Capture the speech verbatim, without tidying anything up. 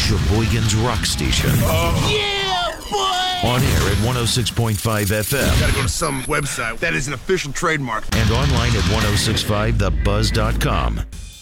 Sheboygan's rock station. Oh. Yeah, boy! On air at one oh six point five F M. Gotta go to some website that is an official trademark. And online at ten sixty-five the buzz dot com.